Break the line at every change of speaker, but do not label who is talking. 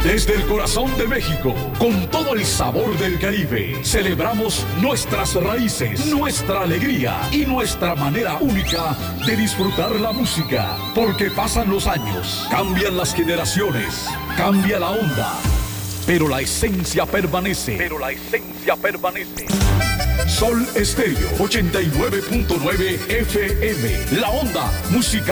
Desde el corazón de México, con todo el sabor del Caribe, celebramos nuestras raíces, nuestra alegría y nuestra manera única de disfrutar la música. Porque pasan los años, cambian las generaciones, cambia la onda, pero la esencia permanece. Sol Estéreo 89.9 FM, la onda musical